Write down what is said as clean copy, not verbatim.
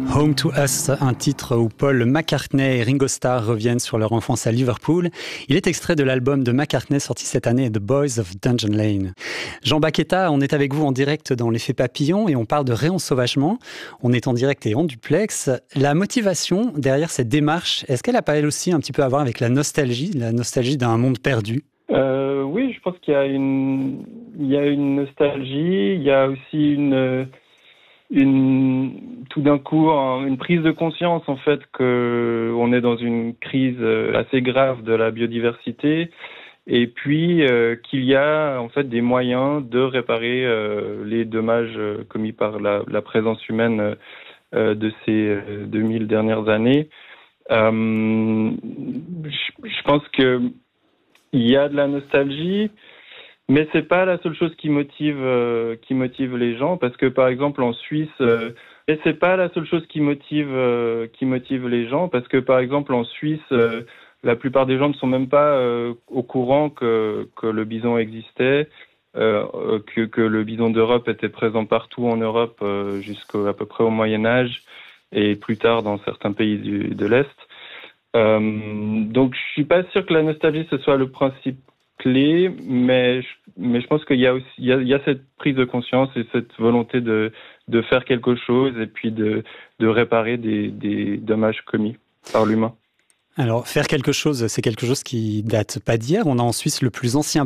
Home to Us, un titre où Paul McCartney et Ringo Starr reviennent sur leur enfance à Liverpool. Il est extrait de l'album de McCartney sorti cette année, The Boys of Dungeon Lane. Jean Baqueta, on est avec vous en direct dans l'effet papillon et on parle de réensauvagement. On est en direct et en duplex. La motivation derrière cette démarche, est-ce qu'elle a pas elle aussi un petit peu à voir avec la nostalgie d'un monde perdu ? Oui, je pense qu'il y a une nostalgie, il y a aussi tout d'un coup une prise de conscience en fait que on est dans une crise assez grave de la biodiversité et puis qu'il y a en fait des moyens de réparer les dommages commis par la présence humaine de ces 2000 dernières années. Je pense que il y a de la nostalgie, mais c'est pas la seule chose qui motive les gens, parce que par exemple en Suisse, la plupart des gens ne sont même pas au courant que le bison existait, que le bison d'Europe était présent partout en Europe jusqu'à peu près au Moyen Âge et plus tard dans certains pays de l'Est. Donc je suis pas sûr que la nostalgie ce soit le principe clé, mais je pense qu'il y a aussi il y a cette prise de conscience et cette volonté de faire quelque chose et puis de réparer des dommages commis par l'humain. Alors, faire quelque chose, c'est quelque chose qui date pas d'hier. On a en Suisse le plus ancien